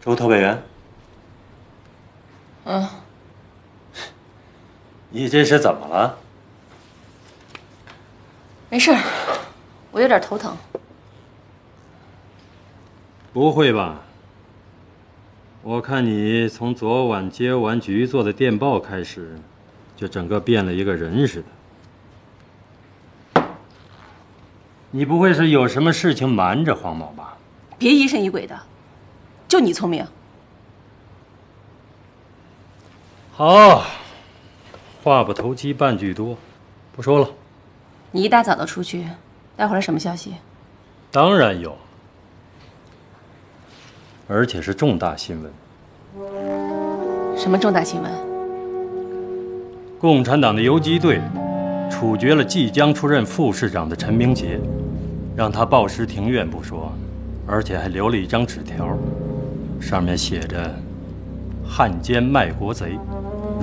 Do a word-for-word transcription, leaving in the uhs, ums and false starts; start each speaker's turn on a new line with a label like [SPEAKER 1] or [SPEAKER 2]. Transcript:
[SPEAKER 1] 周特派员。
[SPEAKER 2] 嗯。
[SPEAKER 1] 你这是怎么了？
[SPEAKER 2] 没事儿，我有点头疼。
[SPEAKER 1] 不会吧？我看你从昨晚接完局座的电报开始，就整个变了一个人似的。你不会是有什么事情瞒着黄某吧？
[SPEAKER 2] 别疑神疑鬼的，就你聪明。
[SPEAKER 1] 好，话不投机半句多，不说了。
[SPEAKER 2] 你一大早的出去，带回来什么消息？
[SPEAKER 1] 当然有，而且是重大新闻。
[SPEAKER 2] 什么重大新闻？
[SPEAKER 1] 共产党的游击队处决了即将出任副市长的陈明杰，让他暴尸庭院不说，而且还留了一张纸条，上面写着“汉奸卖国贼”。